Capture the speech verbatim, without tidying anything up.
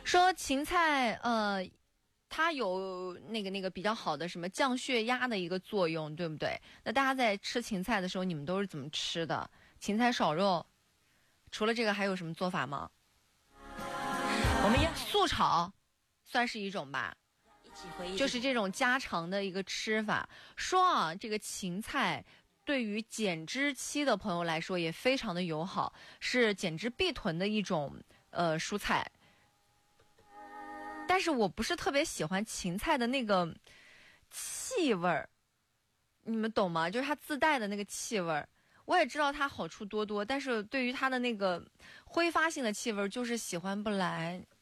说芹菜，呃，它有那个那个比较好的什么降血压的一个作用，对不对？那大家在吃芹菜的时候，你们都是怎么吃的？芹菜炒肉，除了这个还有什么做法吗？我们素炒算是一种吧，就是这种家常的一个吃法。说啊，这个芹菜对于减脂期的朋友来说也非常的友好，是减脂必囤的一种呃蔬菜。但是我不是特别喜欢芹菜的那个气味儿，你们懂吗？就是它自带的那个气味儿。我也知道它好处多多，但是对于它的那个挥发性的气味，就是喜欢不来。